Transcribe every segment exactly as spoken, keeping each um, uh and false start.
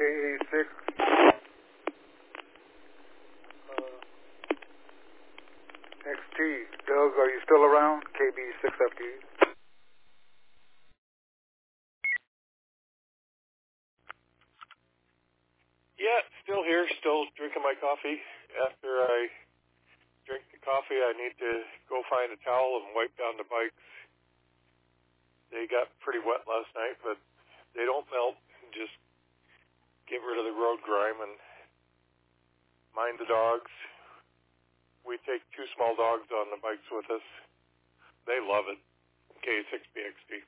A six. Uh, X T. Doug, are you still around? K B six F D. Yeah, still here, still drinking my coffee. After I drink the coffee, I need to go find a towel and wipe down the bikes. They got pretty wet last night, but they don't melt. Just get rid of the road grime and mind the dogs. We take two small dogs on the bikes with us. They love it. K six B X D.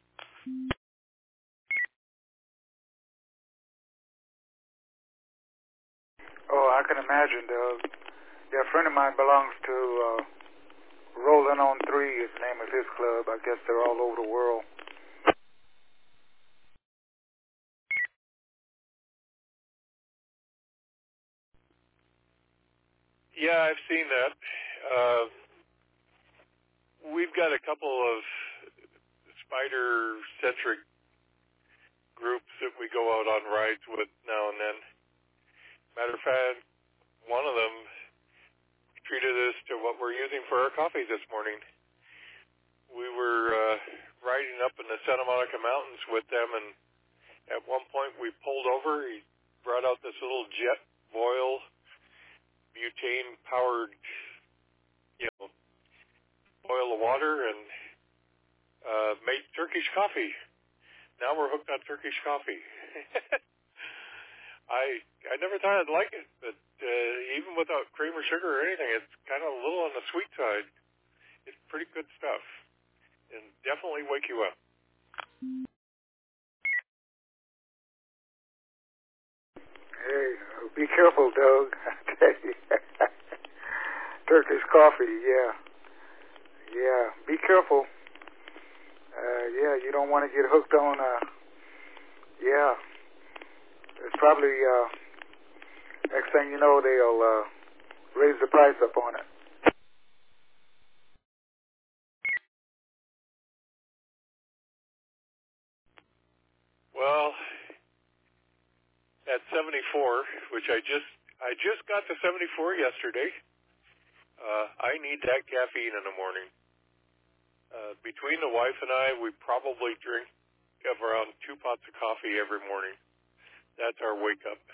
Oh, I can imagine, Doug. Yeah, a friend of mine belongs to uh, Rolling on Three is the name of his club. I guess they're all over the world. Yeah, I've seen that. Uh, we've got a couple of spider-centric groups that we go out on rides with now and then. Matter of fact, one of them treated us to what we're using for our coffee this morning. We were uh, riding up in the Santa Monica Mountains with them, and at one point we pulled over. He brought out this little jet boil, butane-powered, you know, boil of water, and uh, made Turkish coffee. Now we're hooked on Turkish coffee. I I never thought I'd like it, but uh, even without cream or sugar or anything, it's kind of a little on the sweet side. It's pretty good stuff, and definitely wake you up. Hey, be careful, Doug. I tell you. Turkish coffee, yeah. Yeah, be careful. Uh, yeah, you don't want to get hooked on, uh, yeah. It's probably, uh, next thing you know, they'll uh, raise the price up on it. Well, at seventy-four, which I just I just got to seventy-four yesterday, uh, I need that caffeine in the morning. Uh, between the wife and I, we probably drink of around two pots of coffee every morning. That's our wake up.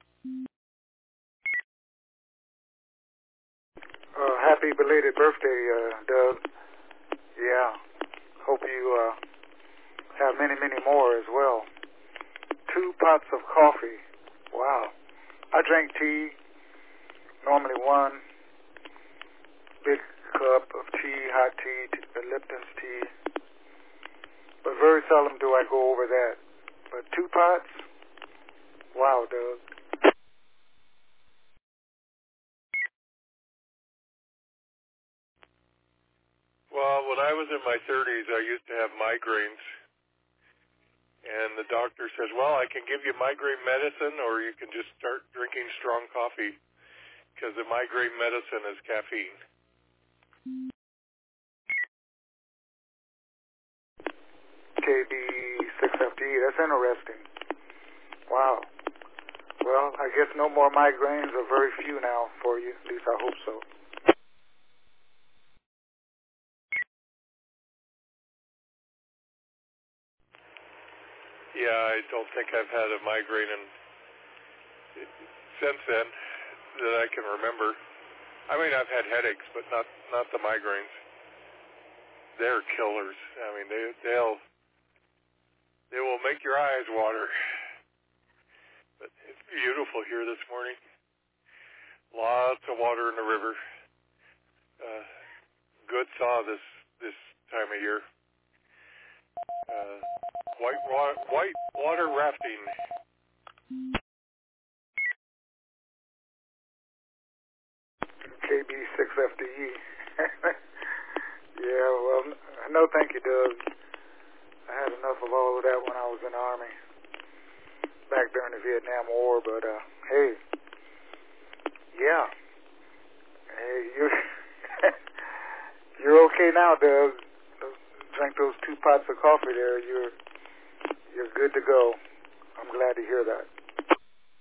Uh, happy belated birthday, uh, Doug. Yeah. Hope you uh, have many, many more as well. Two pots of coffee. Wow. I drink tea, normally one big cup of tea, hot tea, t- Lipton's tea. But very seldom do I go over that. But two pots? Wow, Doug. Well, when I was in my thirties, I used to have migraines. And the doctor says, well, I can give you migraine medicine, or you can just start drinking strong coffee, because the migraine medicine is caffeine. K B six F D, that's interesting. Wow. Well, I guess no more migraines, or very few now for you. At least I hope so. Yeah, I don't think I've had a migraine in, since then that I can remember. I mean, I've had headaches, but not not the migraines. They're killers. I mean, they they'll they will make your eyes water. But it's beautiful here this morning. Lots of water in the river. Uh, good thaw this this time of year. Uh, white wa- white water rafting. K B six F D E. Yeah, well, no thank you, Doug. I had enough of all of that when I was in the Army, back during the Vietnam War, but, uh, hey, yeah. Hey, you're, you're okay now, Doug. Drink those two pots of coffee there. You're, you're good to go. I'm glad to hear that.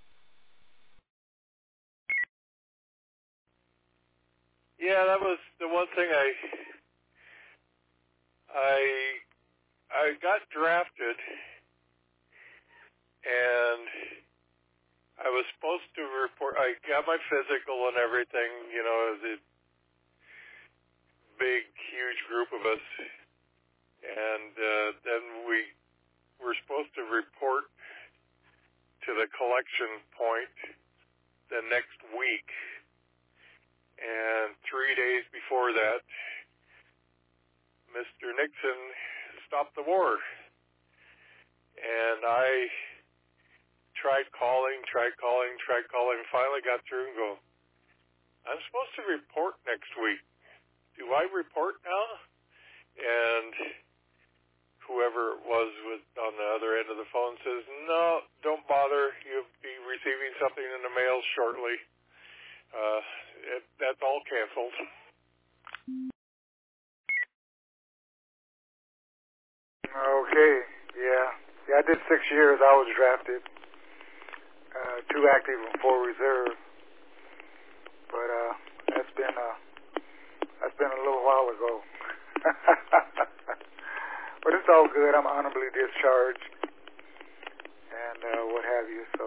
Yeah, that was the one thing I I I got drafted, and I was supposed to report. I got my physical and everything, you know, as a big, huge group of us, and uh, then we were supposed to report to the collection point the next week. And three days before that, Mister Nixon stopped the war. And I tried calling, tried calling, tried calling, finally got through and go, I'm supposed to report next week. Do I report now? And whoever it was with on the other end of the phone says, no, don't bother. You'll be receiving something in the mail shortly. Uh, it, that's all canceled. Okay, yeah. Yeah, I did six years. I was drafted. Uh, two active and four reserve. But uh, that's been uh, that's been a little while ago. But it's all good. I'm honorably discharged and uh, what have you. So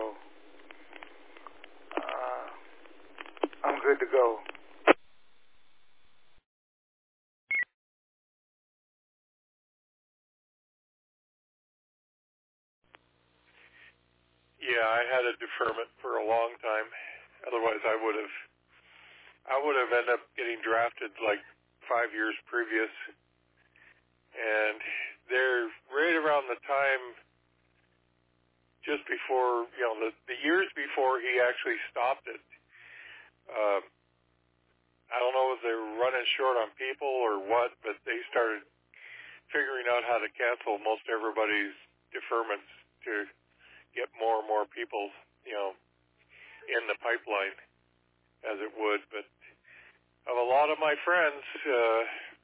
uh, I'm good to go. Yeah, I had a deferment for a long time. Otherwise, I would have, I would have ended up getting drafted like five years previous. And they're right around the time, just before, you know, the, the years before he actually stopped it. Um, I don't know if they were running short on people or what, but they started figuring out how to cancel most everybody's deferments to get more and more people, you know, in the pipeline, as it would. But of a lot of my friends uh,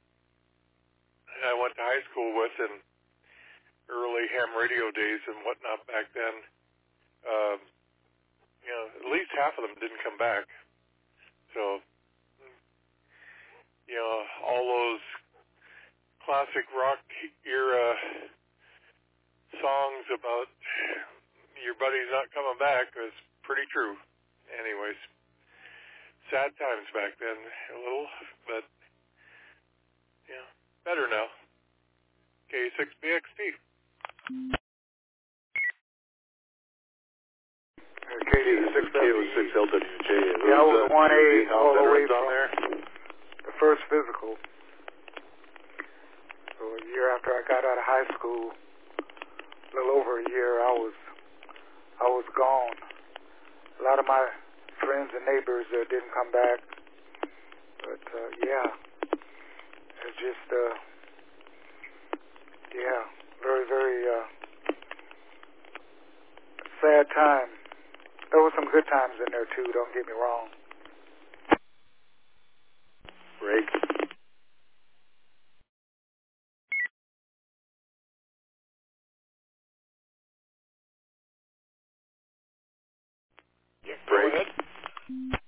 I went to high school with in early ham radio days and whatnot back then, um, you know, at least half of them didn't come back. So, you know, all those classic rock era songs about your buddy's not coming back was pretty true. Anyways, sad times back then, a little, but yeah, better now. K six B X T. K six L W J. Yeah, I was one A all the way on from there? the first physical. So a year after I got out of high school, a little over a year, I was I was gone. A lot of my friends and neighbors uh, didn't come back, but uh, yeah, it's just uh, yeah, very very uh, sad time. There were some good times in there too. Don't get me wrong. Break. Yeah, go ahead.